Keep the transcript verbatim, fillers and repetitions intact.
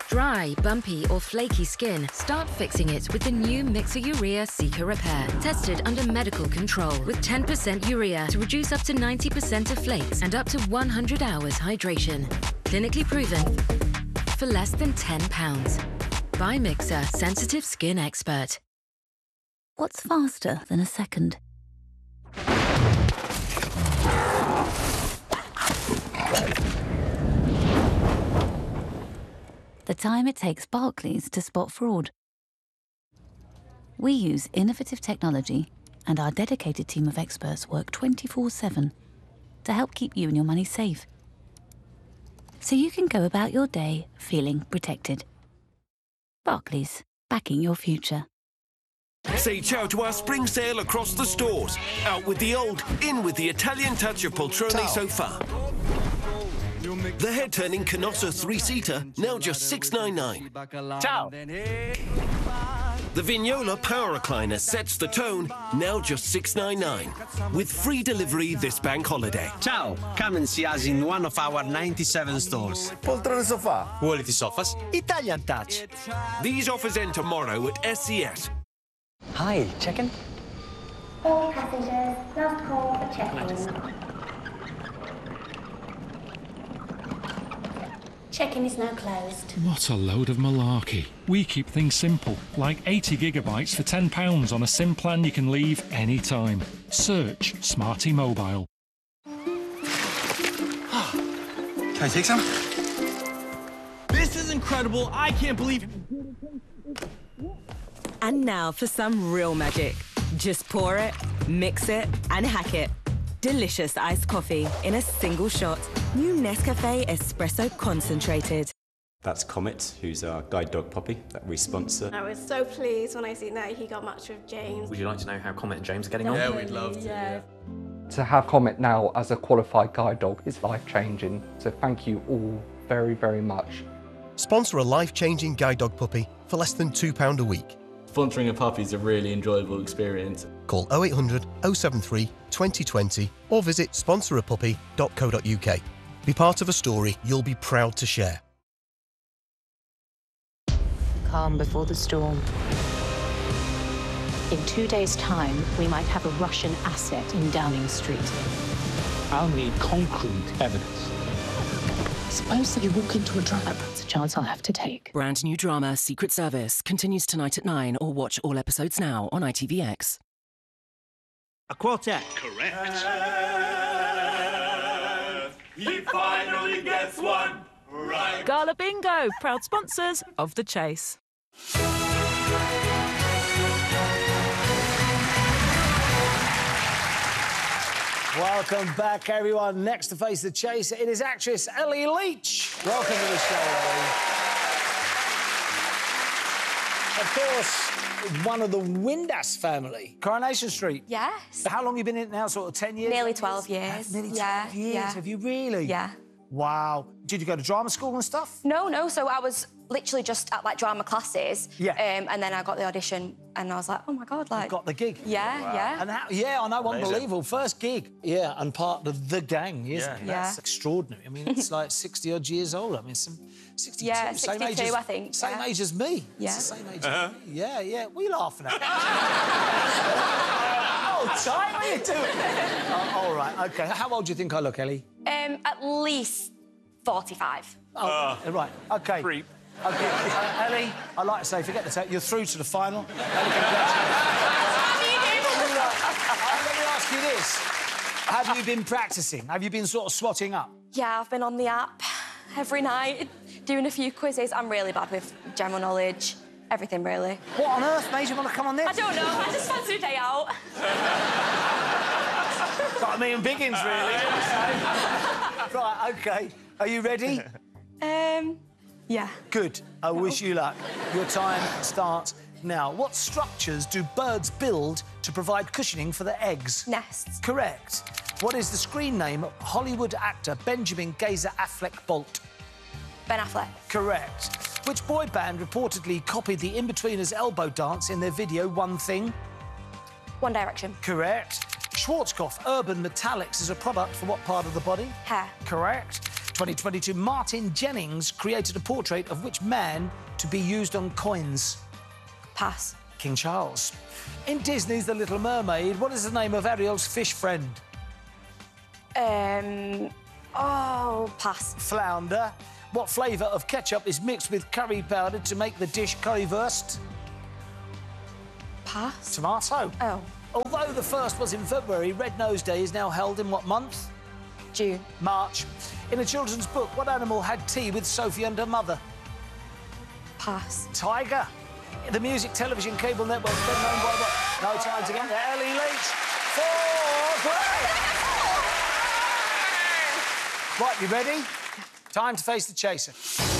Dry, bumpy or flaky skin, start fixing it with the new Mixa Urea Cica Repair. Tested under medical control with ten percent urea to reduce up to ninety percent of flakes and up to one hundred hours hydration. Clinically proven for less than ten pounds. By Mixa, sensitive skin expert. What's faster than a second? The time it takes Barclays to spot fraud. We use innovative technology, and our dedicated team of experts work twenty-four seven to help keep you and your money safe, so you can go about your day feeling protected. Barclays, backing your future. Say ciao to our spring sale across the stores. Out with the old, in with the Italian touch of Poltrone ciao. Sofa. The head-turning Canossa three-seater, now just six ninety-nine. Ciao. The Vignola Power Recliner sets the tone, now just six ninety-nine. With free delivery this bank holiday. Ciao. Come and see us in one of our ninety-seven stores. Poltrone Sofa. Quality sofas, Italian touch. These offers end tomorrow at S C S. Hi, check-in? All passengers, last call for check-in. Check-in is now closed. What a load of malarkey. We keep things simple, like eighty gigabytes for ten pounds on a SIM plan you can leave anytime. Search Smarty Mobile. Can I take some? This is incredible. I can't believe... And now for some real magic. Just pour it, mix it, and hack it. Delicious iced coffee in a single shot. New Nescafe Espresso Concentrated. That's Comet, who's our guide dog puppy that we sponsor. I was so pleased when I seen that he got matched with James. Would you like to know how Comet and James are getting on? Yeah, we'd love to. Yeah. To have Comet now as a qualified guide dog is life-changing. So thank you all very, very much. Sponsor a life-changing guide dog puppy for less than two pounds a week. Sponsoring a puppy is a really enjoyable experience. Call oh eight hundred, oh seven three, twenty twenty or visit sponsor a puppy dot co dot U K. Be part of a story you'll be proud to share. Calm before the storm. In two days' time, we might have a Russian asset in Downing Street. I'll need concrete evidence. Suppose that you walk into a trap. That's a chance I'll have to take. Brand new drama, Secret Service, continues tonight at nine, or watch all episodes now on I T V X. A quartet. Correct. He finally gets one right. Gala Bingo, proud sponsors of The Chase. Welcome back, everyone. Next to face the chase, it is actress Ellie Leach. Welcome to the show, Ellie. Of course, one of the Windass family. Coronation Street. Yes. How long have you been in it now? Sort of ten years? Nearly twelve years. Nearly twelve yeah, years. Yeah. Have you really? Yeah. Wow. Did you go to drama school and stuff? No, no. So I was literally just at like drama classes. Yeah. Um, and then I got the audition, and I was like, oh my god, like. You got the gig. Yeah, wow. yeah. And how, yeah, I know, Amazing. unbelievable. First gig. Yeah, and part of the gang, isn't Yeah. it? That's Yeah. extraordinary. I mean, it's like sixty odd years old. I mean, some sixty-two. Yeah, same age sixty-two, as, I think. Same yeah. age as me. Yeah. It's the same age Uh-huh. as me. Yeah, yeah. What are you laughing at? Oh, time, what are you doing? Oh, all right, OK. How old do you think I look, Ellie? Um, at least forty-five. Oh, uh, right, OK. Creep. OK, uh, Ellie, I'd like to say, forget the tape, you're through to the final. Ellie, Let me ask you this. Have you been practising? Have you been sort of swatting up? Yeah, I've been on the app every night, doing a few quizzes. I'm really bad with general knowledge, everything, really. What on earth made you want to come on this? I don't know, I just fancied a day out. Got me and Biggins, really. Right, OK. Are you ready? Um, yeah. Good. I wish you luck. Your time starts now. What structures do birds build to provide cushioning for their eggs? Nests. Correct. What is the screen name of Hollywood actor Benjamin Gazer Affleck Bolt? Ben Affleck. Correct. Which boy band reportedly copied the In-Betweeners elbow dance in their video One Thing? One Direction. Correct. Schwarzkopf Urban Metallics is a product for what part of the body? Hair. Correct. twenty twenty-two, Martin Jennings created a portrait of which man to be used on coins? Pass. King Charles. In Disney's The Little Mermaid, what is the name of Ariel's fish friend? Um... Oh, pass. Flounder. What flavour of ketchup is mixed with curry powder to make the dish currywurst? Pass. Tomato. Oh. Although the first was in February, Red Nose Day is now held in what month? June. March. In a children's book, what animal had tea with Sophie and her mother? Pass. Tiger. The music television cable network is better known by what? No time to get there. Ellie Leach. Four, three. Right, you ready? Time to face the chaser.